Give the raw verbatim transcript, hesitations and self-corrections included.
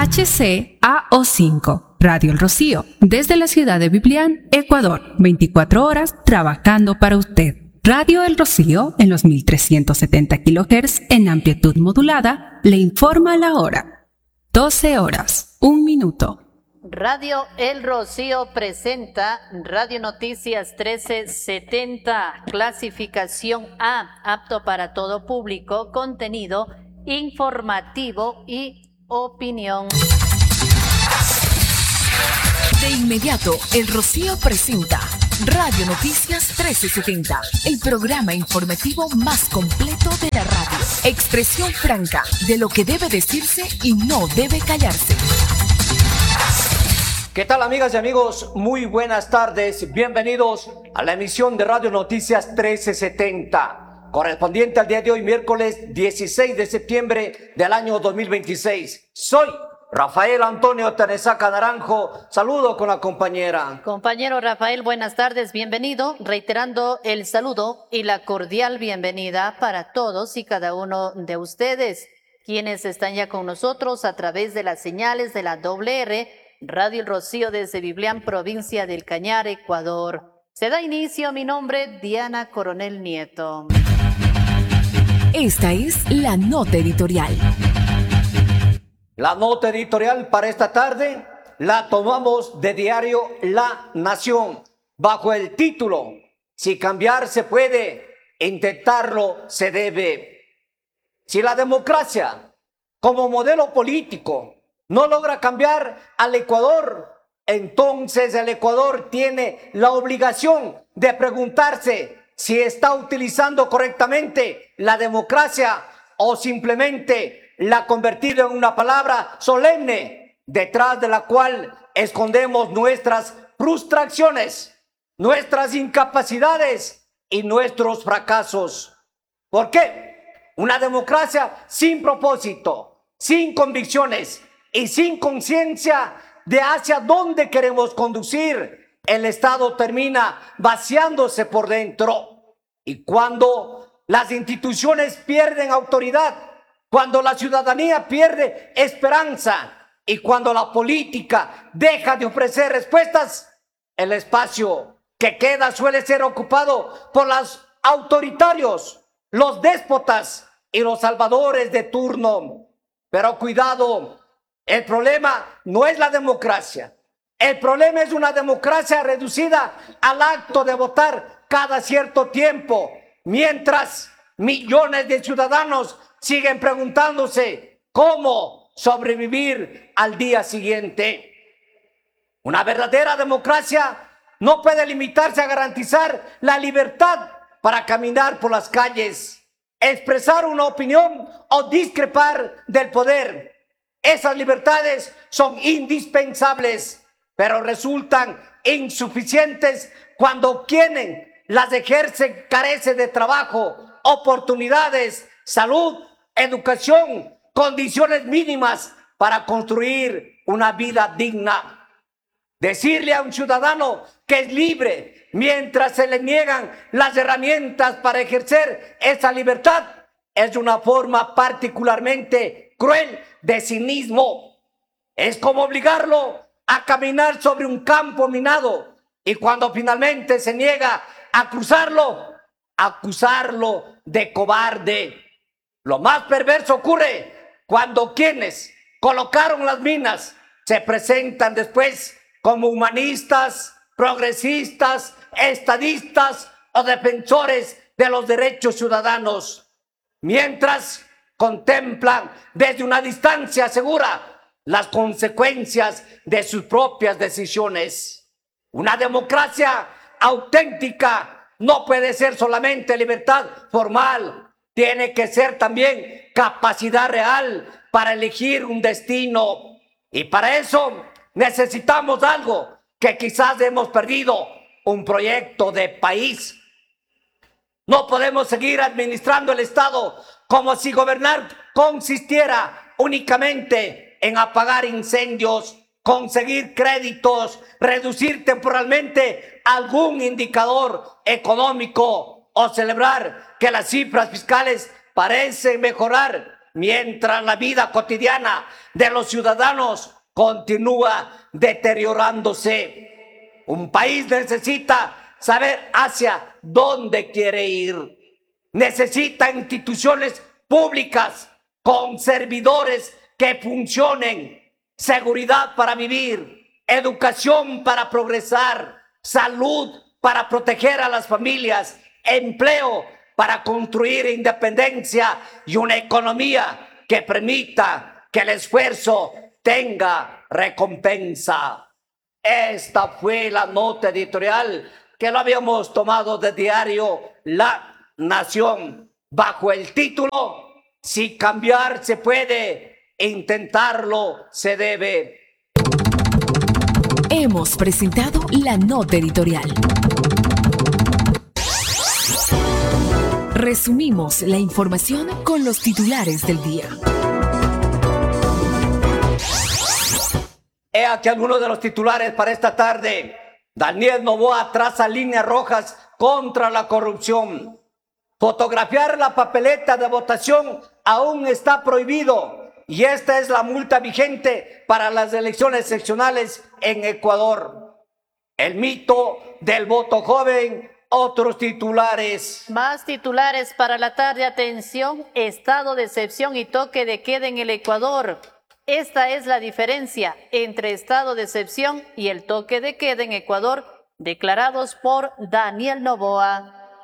H C A O cinco, Radio El Rocío, desde la ciudad de Biblián, Ecuador, veinticuatro horas trabajando para usted. Radio El Rocío, en los mil trescientos setenta kilohertz en amplitud modulada, le informa la hora. doce horas, un minuto. Radio El Rocío presenta Radio Noticias trece setenta, clasificación A, apto para todo público, contenido informativo y opinión. De inmediato, El Rocío presenta Radio Noticias trece setenta, el programa informativo más completo de la radio. Expresión franca de lo que debe decirse y no debe callarse. ¿Qué tal, amigas y amigos? Muy buenas tardes. Bienvenidos a la emisión de Radio Noticias trece setenta, correspondiente al día de hoy, miércoles dieciséis de septiembre del año dos mil veintiséis. Soy Rafael Antonio Tenesaca Naranjo. Saludo con la compañera. Compañero Rafael, buenas tardes, bienvenido. Reiterando el saludo y la cordial bienvenida para todos y cada uno de ustedes, quienes están ya con nosotros a través de las señales de la doble R, Radio El Rocío desde Biblián, provincia del Cañar, Ecuador. Se da inicio, mi nombre, Diana Coronel Nieto. Esta es la nota editorial. La nota editorial para esta tarde la tomamos de diario La Nación, bajo el título: Si cambiar se puede, intentarlo se debe. Si la democracia como modelo político no logra cambiar al Ecuador, entonces el Ecuador tiene la obligación de preguntarse si está utilizando correctamente la democracia o simplemente la ha convertido en una palabra solemne detrás de la cual escondemos nuestras frustraciones, nuestras incapacidades y nuestros fracasos. ¿Por qué? Una democracia sin propósito, sin convicciones y sin conciencia de hacia dónde queremos conducir, el Estado termina vaciándose por dentro. Y cuando las instituciones pierden autoridad, cuando la ciudadanía pierde esperanza y cuando la política deja de ofrecer respuestas, el espacio que queda suele ser ocupado por los autoritarios, los déspotas y los salvadores de turno. Pero cuidado, el problema no es la democracia. El problema es una democracia reducida al acto de votar cada cierto tiempo, mientras millones de ciudadanos siguen preguntándose cómo sobrevivir al día siguiente. Una verdadera democracia no puede limitarse a garantizar la libertad para caminar por las calles, expresar una opinión o discrepar del poder. Esas libertades son indispensables, pero resultan insuficientes cuando quienes las ejercen carecen de trabajo, oportunidades, salud, educación, condiciones mínimas para construir una vida digna. Decirle a un ciudadano que es libre mientras se le niegan las herramientas para ejercer esa libertad es una forma particularmente cruel de cinismo. Es como obligarlo a caminar sobre un campo minado y cuando finalmente se niega a cruzarlo, acusarlo de cobarde. Lo más perverso ocurre cuando quienes colocaron las minas se presentan después como humanistas, progresistas, estadistas o defensores de los derechos ciudadanos, mientras contemplan desde una distancia segura las consecuencias de sus propias decisiones. Una democracia auténtica no puede ser solamente libertad formal, tiene que ser también capacidad real para elegir un destino. Y para eso necesitamos algo que quizás hemos perdido: un proyecto de país. No podemos seguir administrando el Estado como si gobernar consistiera únicamente en apagar incendios, conseguir créditos, reducir temporalmente algún indicador económico o celebrar que las cifras fiscales parecen mejorar mientras la vida cotidiana de los ciudadanos continúa deteriorándose. Un país necesita saber hacia dónde quiere ir. Necesita instituciones públicas con servidores que funcionen, seguridad para vivir, educación para progresar, salud para proteger a las familias, empleo para construir independencia y una economía que permita que el esfuerzo tenga recompensa. Esta fue la nota editorial que lo habíamos tomado de diario La Nación bajo el título Si cambiar se puede, intentarlo se debe. Hemos presentado la nota editorial. Resumimos la información con los titulares del día. He aquí algunos de los titulares para esta tarde. Daniel Noboa traza líneas rojas contra la corrupción. Fotografiar la papeleta de votación aún está prohibido y esta es la multa vigente para las elecciones seccionales en Ecuador. El mito del voto joven, otros titulares. Más titulares para la tarde. Atención, estado de excepción y toque de queda en el Ecuador. Esta es la diferencia entre estado de excepción y el toque de queda en Ecuador, declarados por Daniel Noboa.